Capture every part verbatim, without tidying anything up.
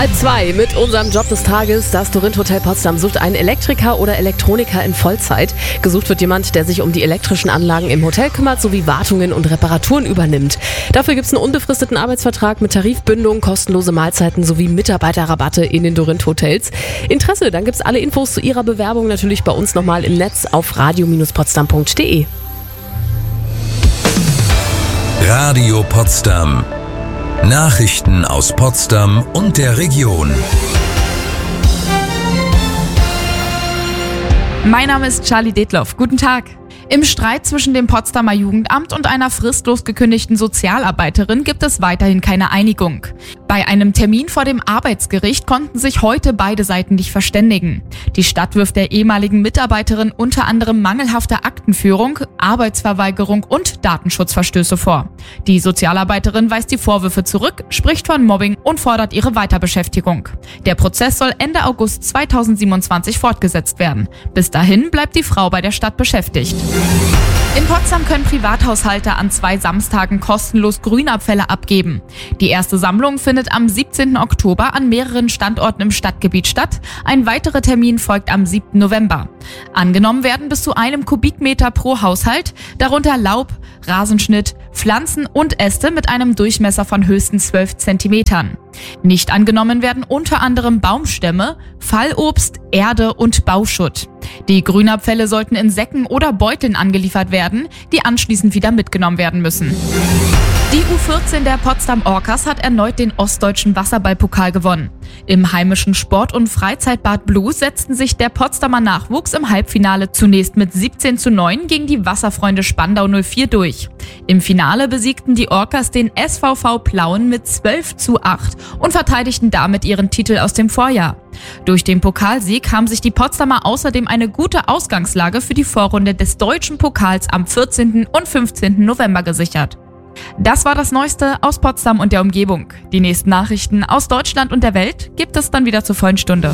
Halb zwei mit unserem Job des Tages. Das Dorint Hotel Potsdam sucht einen Elektriker oder Elektroniker in Vollzeit. Gesucht wird jemand, der sich um die elektrischen Anlagen im Hotel kümmert, sowie Wartungen und Reparaturen übernimmt. Dafür gibt es einen unbefristeten Arbeitsvertrag mit Tarifbindung, kostenlose Mahlzeiten sowie Mitarbeiterrabatte in den Dorint Hotels. Interesse, dann gibt es alle Infos zu Ihrer Bewerbung natürlich bei uns nochmal im Netz auf radio Bindestrich potsdam punkt de. Radio Potsdam. Nachrichten aus Potsdam und der Region. Mein Name ist Charlie Detloff. Guten Tag. Im Streit zwischen dem Potsdamer Jugendamt und einer fristlos gekündigten Sozialarbeiterin gibt es weiterhin keine Einigung. Bei einem Termin vor dem Arbeitsgericht konnten sich heute beide Seiten nicht verständigen. Die Stadt wirft der ehemaligen Mitarbeiterin unter anderem mangelhafte Aktenführung, Arbeitsverweigerung und Datenschutzverstöße vor. Die Sozialarbeiterin weist die Vorwürfe zurück, spricht von Mobbing und fordert ihre Weiterbeschäftigung. Der Prozess soll Ende August zweitausendsiebenundzwanzig fortgesetzt werden. Bis dahin bleibt die Frau bei der Stadt beschäftigt. In Potsdam können Privathaushalte an zwei Samstagen kostenlos Grünabfälle abgeben. Die erste Sammlung findet am siebzehnten Oktober an mehreren Standorten im Stadtgebiet statt. Ein weiterer Termin folgt am siebten November. Angenommen werden bis zu einem Kubikmeter pro Haushalt, darunter Laub, Rasenschnitt, Pflanzen und Äste mit einem Durchmesser von höchstens zwölf Zentimetern. Nicht angenommen werden unter anderem Baumstämme, Fallobst, Erde und Bauschutt. Die Grünabfälle sollten in Säcken oder Beuteln angeliefert werden, die anschließend wieder mitgenommen werden müssen. Die U vierzehn der Potsdam Orcas hat erneut den ostdeutschen Wasserballpokal gewonnen. Im heimischen Sport- und Freizeitbad Blues setzten sich der Potsdamer Nachwuchs im Halbfinale zunächst mit siebzehn zu neun gegen die Wasserfreunde Spandau null vier durch. Im Finale besiegten die Orcas den S V V Plauen mit zwölf zu acht und verteidigten damit ihren Titel aus dem Vorjahr. Durch den Pokalsieg haben sich die Potsdamer außerdem eine gute Ausgangslage für die Vorrunde des deutschen Pokals am vierzehnten und fünfzehnten November gesichert. Das war das Neueste aus Potsdam und der Umgebung. Die nächsten Nachrichten aus Deutschland und der Welt gibt es dann wieder zur vollen Stunde.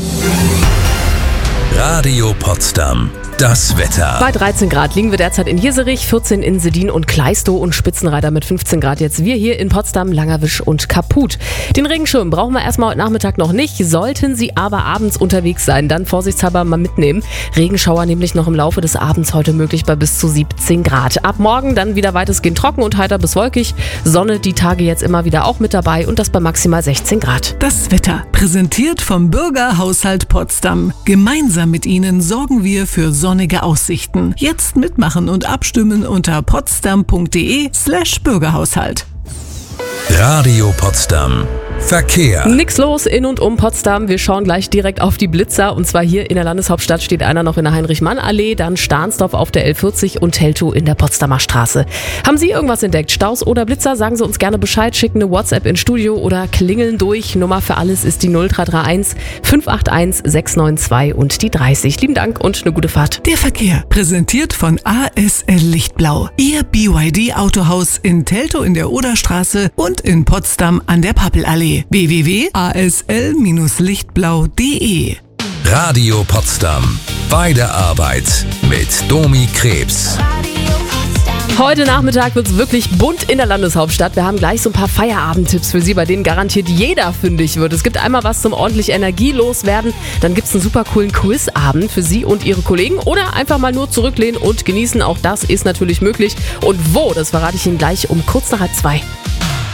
Radio Potsdam. Das Wetter. Bei dreizehn Grad liegen wir derzeit in Jeserich, vierzehn in Sedin und Kleistow und Spitzenreiter mit fünfzehn Grad jetzt. Wir hier in Potsdam, Langerwisch und Kaput. Den Regenschirm brauchen wir erstmal heute Nachmittag noch nicht. Sollten Sie aber abends unterwegs sein, dann vorsichtshalber mal mitnehmen. Regenschauer nämlich noch im Laufe des Abends heute möglich bei bis zu siebzehn Grad. Ab morgen dann wieder weitestgehend trocken und heiter bis wolkig. Sonne die Tage jetzt immer wieder auch mit dabei und das bei maximal sechzehn Grad. Das Wetter, präsentiert vom Bürgerhaushalt Potsdam. Gemeinsam mit Ihnen sorgen wir für sonnige Aussichten. Jetzt mitmachen und abstimmen unter potsdam punkt de slash Bürgerhaushalt. Radio Potsdam. Verkehr. Nix los in und um Potsdam. Wir schauen gleich direkt auf die Blitzer. Und zwar hier in der Landeshauptstadt steht einer noch in der Heinrich-Mann-Allee, dann Stahnsdorf auf der L vierzig und Teltow in der Potsdamer Straße. Haben Sie irgendwas entdeckt? Staus oder Blitzer? Sagen Sie uns gerne Bescheid, schicken eine WhatsApp ins Studio oder klingeln durch. Nummer für alles ist die null drei drei eins fünf acht eins sechs neun zwei und die dreißig. Lieben Dank und eine gute Fahrt. Der Verkehr, präsentiert von A S L Lichtblau. Ihr B Y D-Autohaus in Teltow in der Oderstraße und in Potsdam an der Pappelallee. w w w punkt a s l lichtblau punkt de. Radio Potsdam. Bei der Arbeit mit Domi Krebs. Heute Nachmittag wird es wirklich bunt in der Landeshauptstadt. Wir haben gleich so ein paar Feierabendtipps für Sie, bei denen garantiert jeder fündig wird. Es gibt einmal was zum ordentlich Energie loswerden. Dann gibt es einen super coolen Quizabend für Sie und Ihre Kollegen. Oder einfach mal nur zurücklehnen und genießen. Auch das ist natürlich möglich. Und wo, das verrate ich Ihnen gleich um kurz nach halb zwei.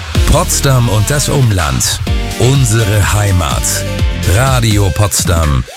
Potsdam und das Umland. Unsere Heimat. Radio Potsdam.